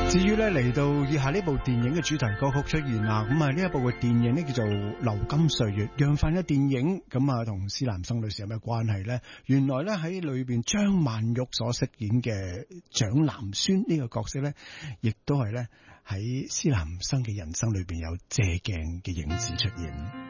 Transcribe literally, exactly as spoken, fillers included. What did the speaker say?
至於咧嚟到以下呢部電影嘅主題歌曲出現啦，咁啊呢一部嘅電影咧叫做《流金歲月》，楊凡嘅電影，咁啊同施南生女士有咩關係咧？原來咧喺裏邊張曼玉所飾演嘅蔣南孫呢個角色咧，亦都係咧喺施南生嘅人生裏邊有借鏡嘅影子出現。